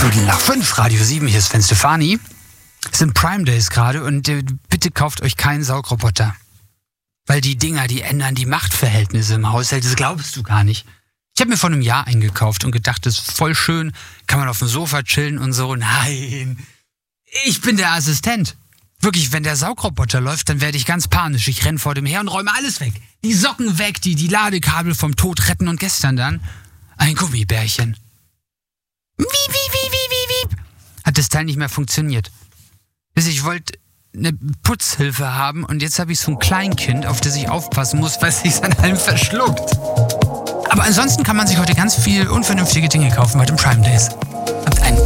5:15, Radio 7, hier ist Sven Stefani. Es sind Prime Days gerade und bitte kauft euch keinen Saugroboter. Weil die Dinger, die ändern die Machtverhältnisse im Haushalt, das glaubst du gar nicht. Ich habe mir vor einem Jahr eingekauft und gedacht, das ist voll schön, kann man auf dem Sofa chillen und so. Nein, ich bin der Assistent. Wirklich, wenn der Saugroboter läuft, dann werde ich ganz panisch. Ich renne vor dem her und räume alles weg. Die Socken weg, die Ladekabel vom Tod retten und gestern dann ein Gummibärchen. Wiep. Hat das Teil nicht mehr funktioniert. Ich wollte eine Putzhilfe haben und jetzt habe ich so ein Kleinkind, auf das ich aufpassen muss, weil es sich an allem verschluckt. Aber ansonsten kann man sich heute ganz viel unvernünftige Dinge kaufen bei den Prime Days.